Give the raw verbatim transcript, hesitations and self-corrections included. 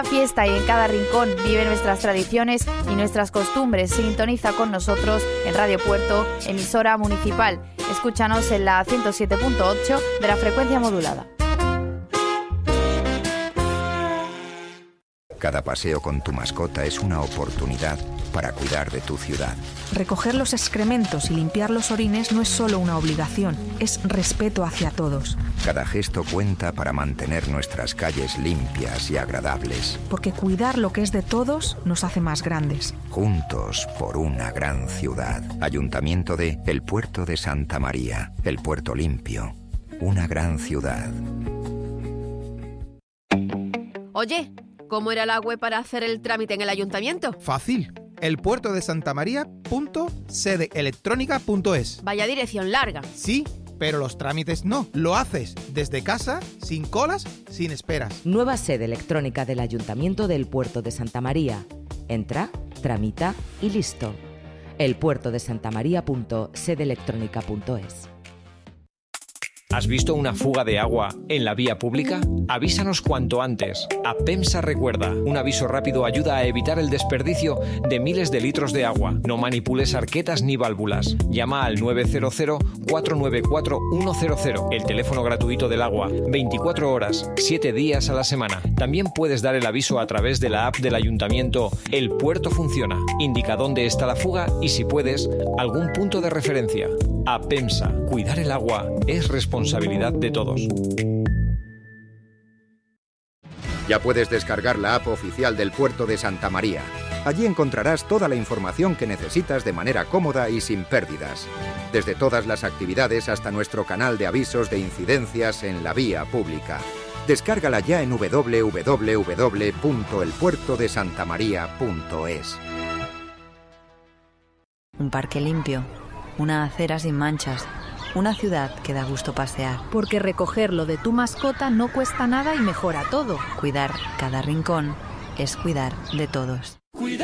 Fiesta y en cada rincón vive nuestras tradiciones y nuestras costumbres. Sintoniza con nosotros en Radio Puerto, emisora municipal. Escúchanos en la ciento siete punto ocho de la frecuencia modulada. Cada paseo con tu mascota es una oportunidad para cuidar de tu ciudad. Recoger los excrementos y limpiar los orines no es solo una obligación, es respeto hacia todos. Cada gesto cuenta para mantener nuestras calles limpias y agradables. Porque cuidar lo que es de todos nos hace más grandes. Juntos por una gran ciudad. Ayuntamiento de El Puerto de Santa María. El Puerto Limpio. Una gran ciudad. Oye, ¿cómo era la web para hacer el trámite en el ayuntamiento? Fácil. el puerto de santa maría punto sede electrónica punto es. Vaya dirección larga. Sí, pero los trámites no. Lo haces desde casa, sin colas, sin esperas. Nueva sede electrónica del Ayuntamiento del Puerto de Santa María. Entra, tramita y listo. el puerto de santa maría punto sede electrónica punto es. ¿Has visto una fuga de agua en la vía pública? Avísanos cuanto antes. APEMSA recuerda. Un aviso rápido ayuda a evitar el desperdicio de miles de litros de agua. No manipules arquetas ni válvulas. Llama al nueve cero cero, cuatro nueve cuatro, uno cero cero, el teléfono gratuito del agua, veinticuatro horas, siete días a la semana. También puedes dar el aviso a través de la app del ayuntamiento El Puerto Funciona. Indica dónde está la fuga y, si puedes, algún punto de referencia. APEMSA. Cuidar el agua es responsabilidad de todos. Ya puedes descargar la app oficial del Puerto de Santa María. Allí encontrarás toda la información que necesitas de manera cómoda y sin pérdidas. Desde todas las actividades hasta nuestro canal de avisos de incidencias en la vía pública. Descárgala ya en doble u doble u doble u punto el puerto de santa maría punto es. Un parque limpio, una acera sin manchas, una ciudad que da gusto pasear. Porque recoger lo de tu mascota no cuesta nada y mejora todo. Cuidar cada rincón es cuidar de todos.